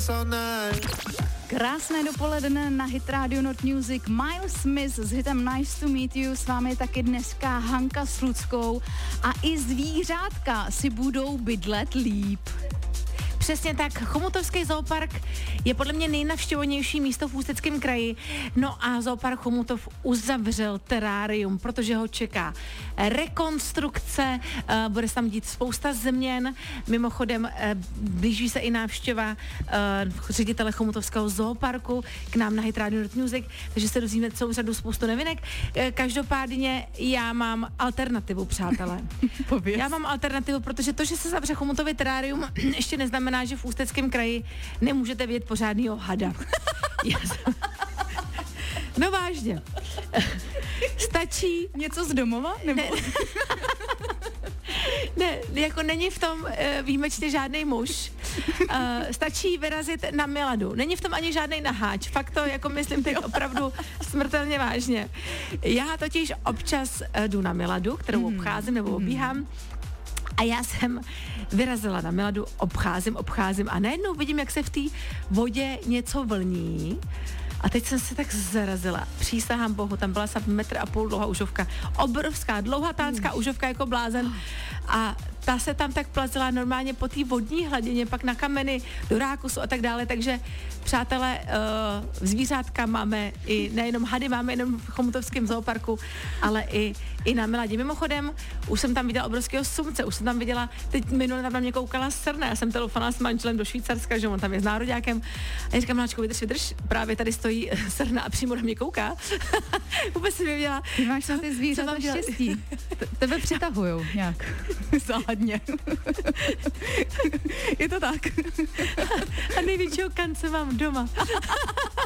Krásné dopoledne na Hit Radio Not Music. Miles Smith s hitem Nice to Meet You. S vámi taky dneska Hanka s Luckou. A i zvířátka si budou bydlet líp. Přesně tak, Chomutovský zoopark je podle mě nejnavštěvovanější místo v Ústeckém kraji. No a zoopark Chomutov uzavřel terárium, protože ho čeká rekonstrukce, bude se tam dít spousta změn. Mimochodem blíží se i návštěva ředitele Chomutovského zooparku k nám na Hit Radio Not Music, takže se dozvíme celou řadu spoustu novinek. Každopádně já mám alternativu, přátelé. Já mám alternativu, protože to, že se zavře Chomutově terárium, ještě neznamená, že v Ústeckém kraji nemůžete vidět pořádnýho hada. No vážně. Stačí... Něco z domova? Nebo... Ne, jako není v tom výjimečně žádný muž. Stačí vyrazit na Miladu. Není v tom ani žádný naháč. Fakt to, jako myslím teď opravdu smrtelně vážně. Já totiž občas jdu na Miladu, kterou obcházím nebo obíhám. A já jsem vyrazila na Miladu, obcházím a najednou vidím, jak se v té vodě něco vlní. A teď jsem se tak zarazila. Přísahám Bohu, tam byla asi 1,5 metru dlouhá užovka. Obrovská, dlouhatánská užovka jako blázen. A ta se tam tak plazila normálně po té vodní hladině, pak na kameny, do rákusu a tak dále. Takže, přátelé, zvířátka máme i, nejenom hady máme jenom v Chomutovském zooparku, ale i na Miladě. Mimochodem, už jsem tam viděla obrovského sumce, už jsem tam viděla, teď minule tam na mě koukala srna, já jsem telefonovala s manželem do Švýcarska, že on tam je s nároďákem. A já říkám, Mláčko, vydrž, právě tady stojí srna a přímo na mě kouká. Vůbec jsem nevěděla. Ty máš na ty zvířata štěstí. Tebe přitahujou nějak záhadně. Je to tak. A největšího kance mám doma.